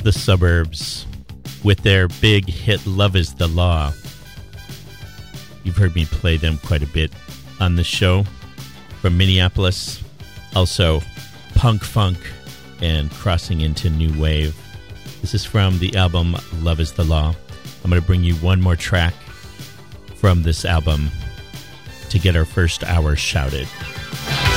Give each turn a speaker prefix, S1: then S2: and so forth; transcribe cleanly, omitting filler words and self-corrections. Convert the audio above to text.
S1: the Suburbs with their big hit Love is the Law. You've heard me play them quite a bit on the show. From Minneapolis, also punk funk and crossing into new wave. This is from the album Love is the Law. I'm going to bring you one more track from this album to get our first hour shouted.